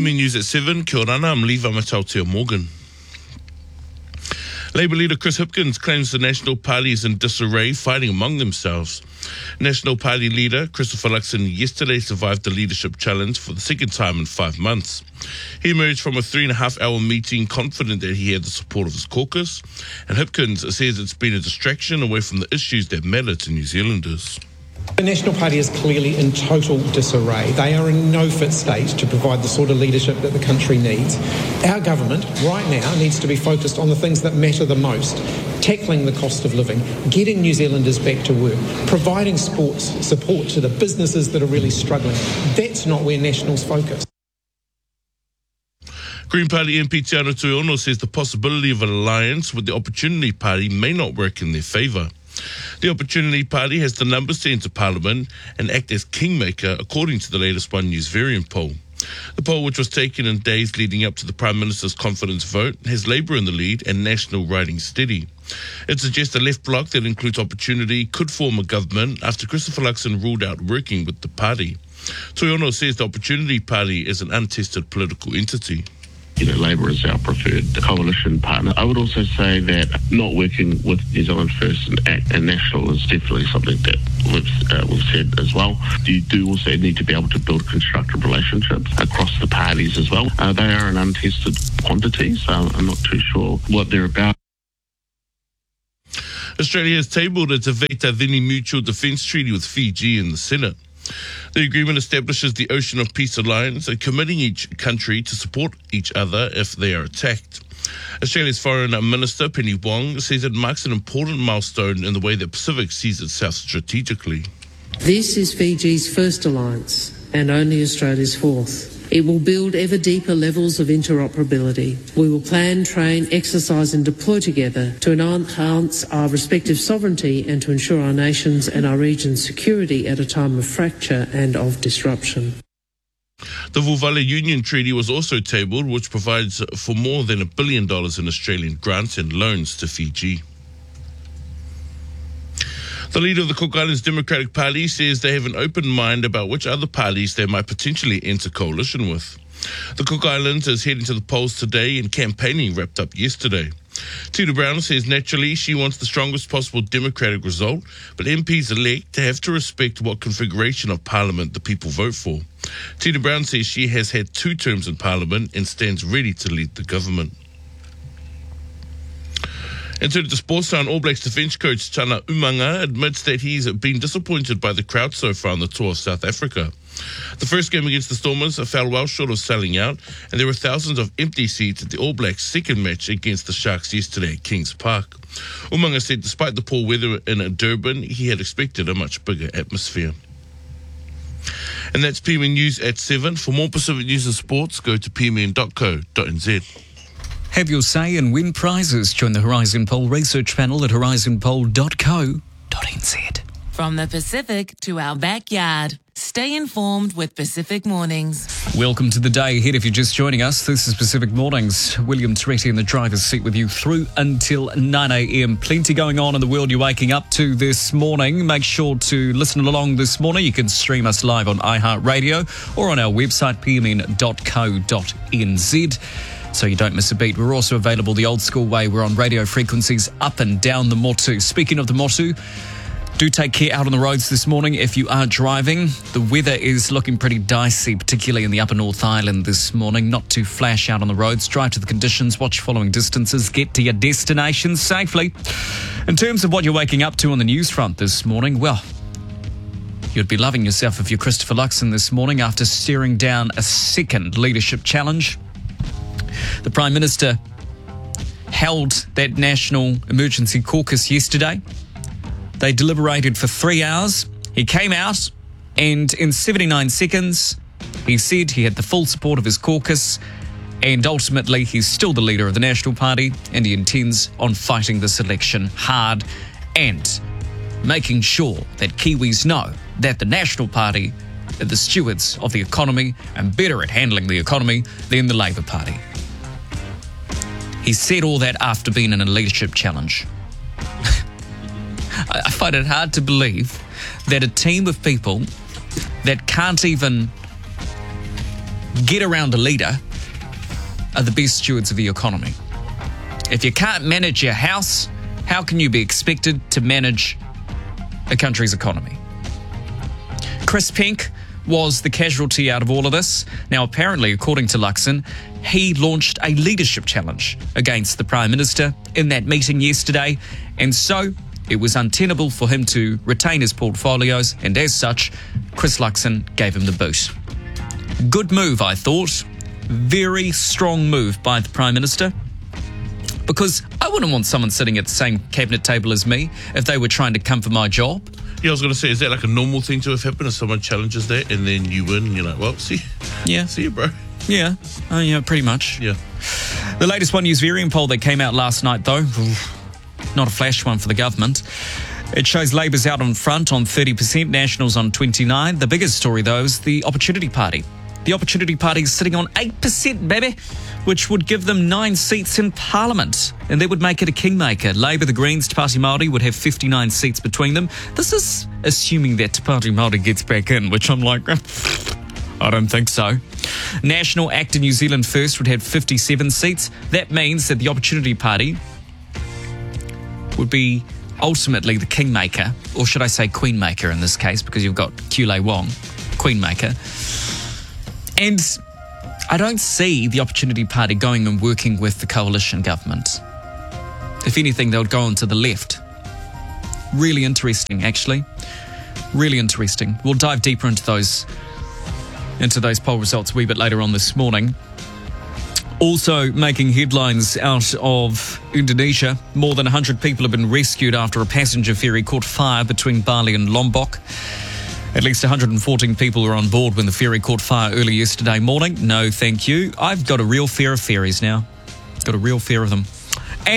PME News at 7, kia ora, I'm Levi Matautia Morgan. Labour leader Chris Hipkins claims the National Party is in disarray, fighting among themselves. National Party leader Christopher Luxon yesterday survived the leadership challenge for the second time in 5 months. He emerged from a 3.5-hour meeting confident that he had the support of his caucus, and Hipkins says it's been a distraction away from the issues that matter to New Zealanders. The National Party is clearly in total disarray. They are in no fit state to provide the sort of leadership that the country needs. Our government right now needs to be focused on the things that matter the most: tackling the cost of living, getting New Zealanders back to work, providing support to the businesses that are really struggling. That's not where National's focus. Green Party MP Te Ara Tuiono says the possibility of an alliance with the Opportunity Party may not work in their favour. The Opportunity Party has the numbers to enter Parliament and act as kingmaker, according to the latest One News Variant poll. The poll, which was taken in days leading up to the Prime Minister's confidence vote, has Labour in the lead and National riding steady. It suggests a left bloc that includes Opportunity could form a government after Christopher Luxon ruled out working with the party. Tuiono says the Opportunity Party is an untested political entity. Labour is our preferred coalition partner. I would also say that not working with New Zealand First and ACT and National is definitely something that we've said as well. You do also need to be able to build constructive relationships across the parties as well. They are an untested quantity, so I'm not too sure what they're about. Australia has tabled a Te Veni Mutual Defence Treaty with Fiji in the Senate. The agreement establishes the Ocean of Peace Alliance, committing each country to support each other if they are attacked. Australia's Foreign Minister Penny Wong says it marks an important milestone in the way that Pacific sees itself strategically. This is Fiji's first alliance and only Australia's fourth. It will build ever deeper levels of interoperability. We will plan, train, exercise and deploy together to enhance our respective sovereignty and to ensure our nations and our region's security at a time of fracture and of disruption. The Vuvale Union Treaty was also tabled, which provides for more than $1 billion in Australian grants and loans to Fiji. The leader of the Cook Islands Democratic Party says they have an open mind about which other parties they might potentially enter coalition with. The Cook Islands is heading to the polls today and campaigning wrapped up yesterday. Tina Brown says naturally she wants the strongest possible Democratic result, but MPs-elect have to respect what configuration of Parliament the people vote for. Tina Brown says she has had 2 terms in Parliament and stands ready to lead the government. And turning to sports, All Blacks defence coach Tana Umanga admits that he's been disappointed by the crowd so far on the tour of South Africa. The first game against the Stormers fell well short of selling out, and there were thousands of empty seats at the All Blacks' second match against the Sharks yesterday at Kings Park. Umanga said despite the poor weather in Durban, he had expected a much bigger atmosphere. And that's PME News at 7. For more Pacific news and sports, go to pmn.co.nz. Have your say and win prizes. Join the Horizon Poll research panel at horizonpoll.co.nz. From the Pacific to our backyard. Stay informed with Pacific Mornings. Welcome to the day ahead. If you're just joining us, this is Pacific Mornings. William Toretti in the driver's seat with you through until 9 a.m. Plenty going on in the world you're waking up to this morning. Make sure to listen along this morning. You can stream us live on iHeartRadio or on our website, pmn.co.nz. So you don't miss a beat. We're also available the old school way. We're on radio frequencies up and down the Motu. Speaking of the Motu, do take care out on the roads this morning if you are driving. The weather is looking pretty dicey, particularly in the upper North Island this morning. Not too flash out on the roads. Drive to the conditions, watch following distances, get to your destination safely. In terms of what you're waking up to on the news front this morning, well, you'd be loving yourself if you're Christopher Luxon this morning after staring down a second leadership challenge. The Prime Minister held that National Emergency Caucus yesterday. They deliberated for 3 hours. He came out and in 79 seconds, he said he had the full support of his caucus and ultimately he's still the leader of the National Party and he intends on fighting this election hard and making sure that Kiwis know that the National Party are the stewards of the economy and better at handling the economy than the Labour Party. He said all that after being in a leadership challenge. I find it hard to believe that a team of people that can't even get around a leader are the best stewards of the economy. If you can't manage your house, how can you be expected to manage a country's economy? Chris Penk was the casualty out of all of this. Now, apparently, according to Luxon, he launched a leadership challenge against the Prime Minister in that meeting yesterday, and so it was untenable for him to retain his portfolios, and as such, Chris Luxon gave him the boot. Good move, I thought. Very strong move by the Prime Minister, because I wouldn't want someone sitting at the same cabinet table as me if they were trying to come for my job. Yeah, I was going to say, is that like a normal thing to have happened if someone challenges that and then you win? You're like, well, see you, bro. Yeah, pretty much. Yeah. The latest One News variant poll that came out last night, though, not a flash one for the government. It shows Labour's out on front on 30%, Nationals on 29%. The biggest story, though, is the Opportunity Party. The Opportunity Party is sitting on 8%, baby, which would give them 9 seats in Parliament, and that would make it a kingmaker. Labour, the Greens, Te Pāti Māori would have 59 seats between them. This is assuming that Te Pāti Māori gets back in, which I'm like, I don't think so. National Actor New Zealand First would have 57 seats. That means that the Opportunity Party would be ultimately the kingmaker, or should I say queenmaker in this case, because you've got Kulei Wong, queenmaker. And I don't see the Opportunity Party going and working with the coalition government. If anything, they would go on to the left. Really interesting, actually. Really interesting. We'll dive deeper into those poll results a wee bit later on this morning. Also making headlines out of Indonesia. More than 100 people have been rescued after a passenger ferry caught fire between Bali and Lombok. At least 114 people were on board when the ferry caught fire early yesterday morning. No, thank you. I've got a real fear of ferries now. Got a real fear of them.